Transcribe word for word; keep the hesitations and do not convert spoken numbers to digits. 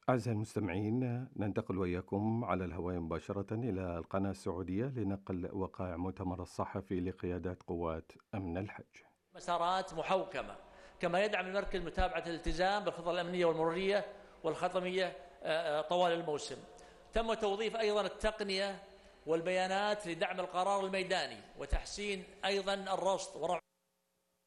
أعزائي المستمعين، ننتقل وإياكم على الهواء مباشرة إلى القناة السعودية لنقل وقائع مؤتمر الصحفي لقيادات قوات أمن الحج. مسارات محوكمة، كما يدعم المركز متابعة الالتزام بالخطط الأمنية والمرورية والخدمية طوال الموسم. تم توظيف أيضا التقنية والبيانات لدعم القرار الميداني وتحسين أيضا الرصد ورفع